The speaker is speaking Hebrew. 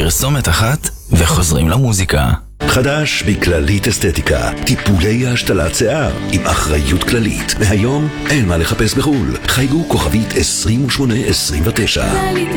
פרסומת אחת וחוזרים למוזיקה. חדש בכללית אסתטיקה, טיפולי השתלת שיער עם אחריות כללית. מהיום אין מה לחפש בחול. חייגו כוכבית 2829.